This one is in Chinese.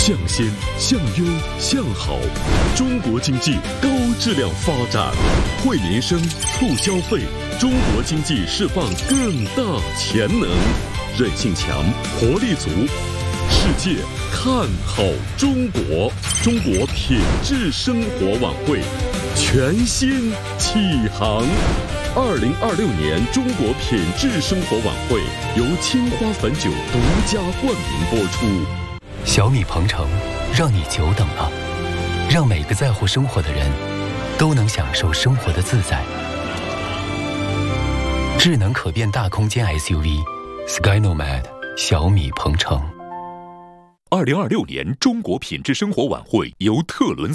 向先、向优、向好，中国经济高质量发展，惠民生、促消费，中国经济释放更大潜能，韧性强，活力足。世界看好中国，中国品质生活晚会全新启航。2026年中国品质生活晚会由青花汾酒独家冠名播出。 小米鹏程，让你久等了，让每个在乎生活的人都能享受生活的自在。智能可变大空间 SUV SkyNomad 小米鹏程。 2026年中国品质生活晚会由特仑